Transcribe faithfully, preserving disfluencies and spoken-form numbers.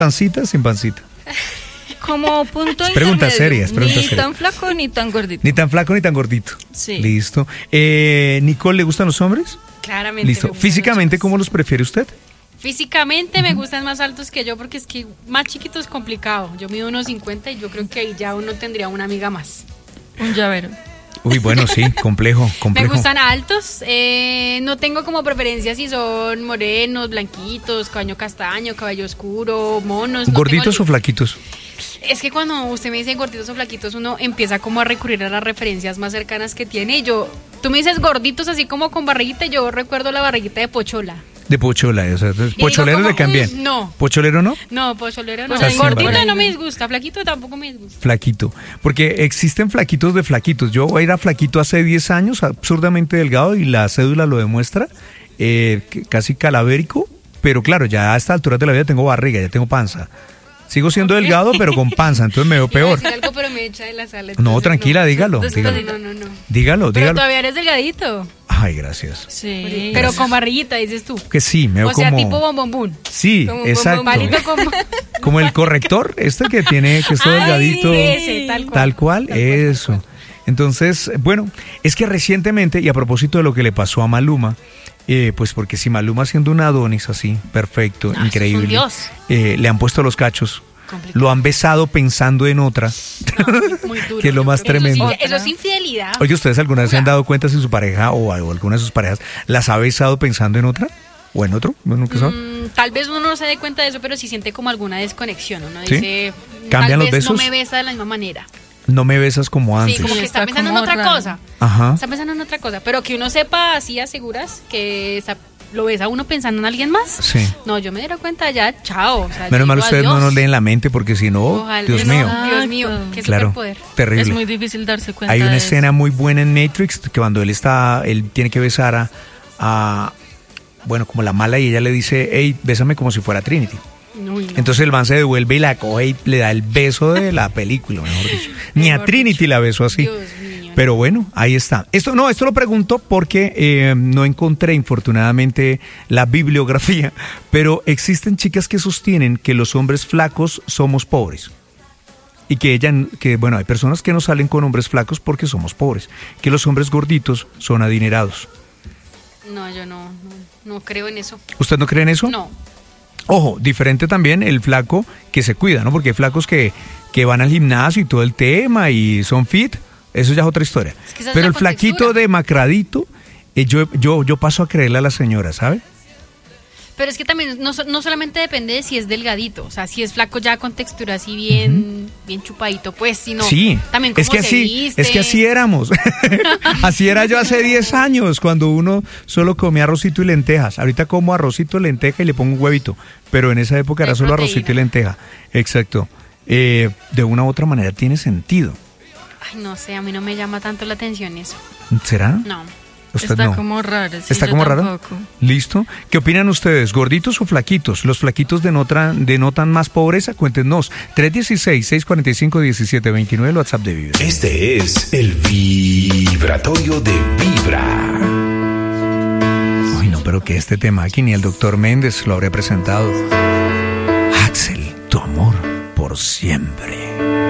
¿Pancita, sin pancita? Como punto de Preguntas serias, preguntas Ni serias. tan flaco ni tan gordito. Ni tan flaco ni tan gordito. Sí. Listo. Eh, Nicole, ¿le gustan los hombres? Claramente. Listo. me gustan Físicamente, los ¿cómo los prefiere usted? chicos. Físicamente me gustan más altos que yo porque es que más chiquito es complicado. Yo mido unos cincuenta y yo creo que ahí ya uno tendría una amiga más. Un llavero. Uy, bueno, sí, complejo, complejo. Me gustan altos, eh, no tengo como preferencia si son morenos, blanquitos, cabello castaño, cabello oscuro, monos. no ¿Gorditos tengo o flaquitos? Es que cuando usted me dice gorditos o flaquitos, uno empieza como a recurrir a las referencias más cercanas que tiene. Y yo, tú me dices gorditos así como con barriguita, y yo recuerdo la barriguita de Pochola. De pochola, o sea, entonces, digo pocholero como, le cambian. mm, no. ¿Pocholero no? No, pocholero no. O sea, sí, Gordito vale. no me disgusta, flaquito tampoco me disgusta. Flaquito. Porque existen flaquitos de flaquitos. Yo era flaquito hace diez años, absurdamente delgado, y la cédula lo demuestra, eh, que- casi calavérico, pero claro, ya a esta altura de la vida tengo barriga, ya tengo panza. Sigo siendo delgado, pero con panza, entonces me veo Iba a peor. decir algo, pero me echa de la sala. No, entonces tranquila, dígalo, Entonces, dígalo. No, no, no. Dígalo, Pero dígalo. todavía eres delgadito. Ay, gracias. Sí. Pero con barriguita, dices tú. Que sí, me veo O sea, como... tipo bombombún. Sí, Como un exacto. palito como... Como el corrector, este que tiene, que es todo Ay, delgadito. sí, ese, tal cual. Tal cual, Tal cual, tal eso. cual. Entonces, bueno, es que recientemente, y a propósito de lo que le pasó a Maluma, eh, pues porque si Maluma siendo un Adonis así, perfecto, No, increíble, eso es un dios. eh, le han puesto los cachos, Complicado. lo han besado pensando en otra, No, muy duro. que es lo yo más creo que eso tremendo. sí- Eso es infidelidad. Oye, ¿ustedes alguna vez se han Pura. dado cuenta si su pareja o, o alguna de sus parejas las ha besado pensando en otra? ¿O en otro? ¿No, nunca sabe? Mm, tal vez uno no se dé cuenta de eso, pero sí siente como alguna desconexión. Uno ¿Sí? dice, ¿Cambian tal los vez besos? no me besa de la misma manera. No me besas como antes. Sí, como que está Está pensando en como otra raro. cosa. Ajá. Está pensando en otra cosa. Pero que uno sepa así a seguras que está- lo besa uno pensando en alguien más. Sí. No, yo me diera cuenta ya, chao. O sea, Menos yo mal digo ustedes no adiós. nos leen la mente porque si no, Ojalá, Dios no, mío, Dios mío, Exacto. qué claro, superpoder. terrible. Es muy difícil darse cuenta. Hay una de escena eso. muy buena en Matrix que cuando él está, él tiene que besar a, a, bueno, como la mala y ella le dice, hey, bésame como si fuera Trinity. Uy, no. Entonces el man se devuelve y la coge y le da el beso de la película, mejor dicho. Ni a Mejor Trinity dicho. la besó así. Dios mío. Pero bueno, ahí está. Esto no, esto lo pregunto porque eh, no encontré infortunadamente la bibliografía, pero existen chicas que sostienen que los hombres flacos somos pobres. Y que ella, que bueno, hay personas que no salen con hombres flacos porque somos pobres, que los hombres gorditos son adinerados. No, yo no, no, no creo en eso. ¿Usted no cree en eso? No. Ojo, diferente también el flaco que se cuida, ¿no? Porque hay flacos que, que van al gimnasio y todo el tema y son fit, eso ya es otra historia. Es que esa es Pero la el flaquito contextura. demacradito, eh, yo, yo, yo paso a creerle a la señora, ¿sabe? Pero es que también no, so- no solamente depende de si es delgadito, o sea, si es flaco ya con textura así bien, bien chupadito, pues, sino Sí, también cómo es que se así, viste. es que así éramos. Así era yo hace diez años, cuando uno solo comía arrocito y lentejas. Ahorita como arrocito, lenteja y le pongo un huevito, pero en esa época De era solo proteína. arrocito y lenteja. Exacto. Eh, de una u otra manera tiene sentido. Ay, no sé, a mí no me llama tanto la atención eso. ¿Será? No. Usted Está no. como raro. sí, ¿Está yo como raro? tampoco. ¿Listo? ¿Qué opinan ustedes? ¿Gorditos o flaquitos? ¿Los flaquitos denotan, denotan más pobreza? Cuéntenos. tres uno seis, seis cuatro cinco, uno siete dos nueve, el WhatsApp de Vibra. Este es el vibratorio de Vibra. Uy, no, pero que este tema aquí ni el doctor Méndez lo habría presentado. Axel, tu amor por siempre.